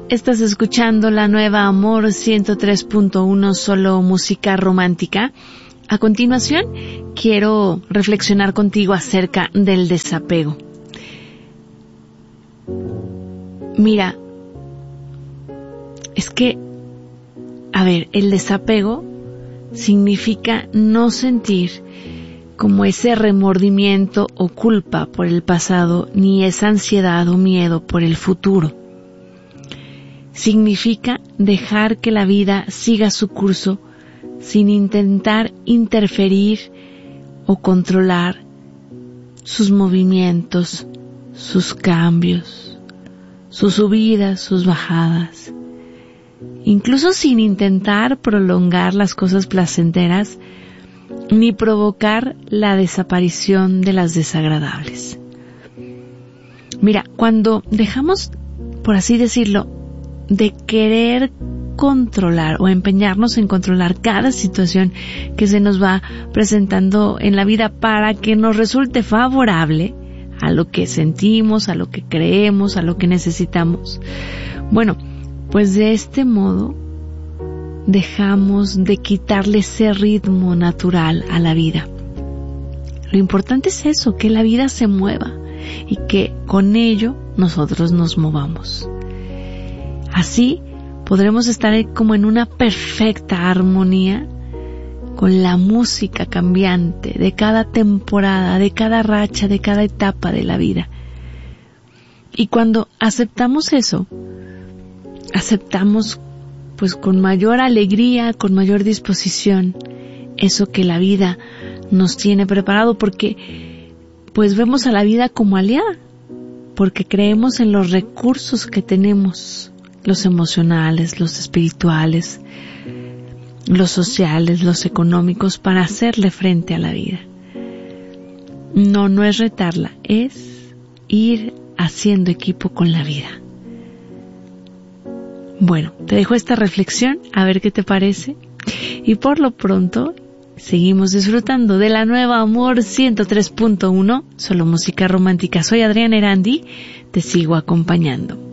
Estás escuchando la nueva Amor 103.1, solo música romántica. A continuación, quiero reflexionar contigo acerca del desapego. Mira, es que, el desapego significa no sentir como ese remordimiento o culpa por el pasado, ni esa ansiedad o miedo por el futuro. Significa dejar que la vida siga su curso sin intentar interferir o controlar sus movimientos, sus cambios, sus subidas, sus bajadas. Incluso sin intentar prolongar las cosas placenteras ni provocar la desaparición de las desagradables. Mira, cuando dejamos, por así decirlo, de querer controlar o empeñarnos en controlar cada situación que se nos va presentando en la vida para que nos resulte favorable a lo que sentimos, a lo que creemos, a lo que necesitamos. Bueno, pues de este modo dejamos de quitarle ese ritmo natural a la vida. Lo importante es eso, que la vida se mueva y que con ello nosotros nos movamos. Así podremos estar como en una perfecta armonía con la música cambiante de cada temporada, de cada racha, de cada etapa de la vida. Y cuando aceptamos eso, aceptamos pues con mayor alegría, con mayor disposición, eso que la vida nos tiene preparado, porque pues vemos a la vida como aliada, porque creemos en los recursos que tenemos, los emocionales, los espirituales, los sociales, los económicos, para hacerle frente a la vida. No es retarla, es ir haciendo equipo con la vida. Bueno, te dejo esta reflexión, a ver qué te parece. Y por lo pronto, seguimos disfrutando de la nueva Amor 103.1, solo música romántica. Soy Adriana Erandi, te sigo acompañando.